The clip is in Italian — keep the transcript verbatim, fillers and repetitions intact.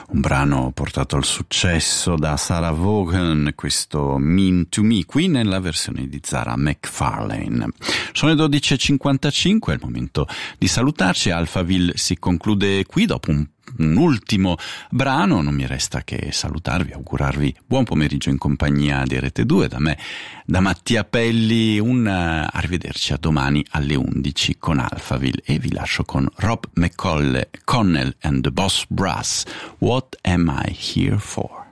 Un brano portato al successo da Sarah Vaughan, questo Mean to Me, qui nella versione di Zara McFarlane. Sono le dodici e cinquantacinque, è il momento di salutarci. Alphaville si conclude qui dopo un un ultimo brano. Non mi resta che salutarvi, augurarvi buon pomeriggio in compagnia di Rete due, da me, da Mattia Pelli. Un uh, arrivederci a domani alle undici con Alphaville, e vi lascio con Rob McConnell and the Boss Brass, What Am I Here For?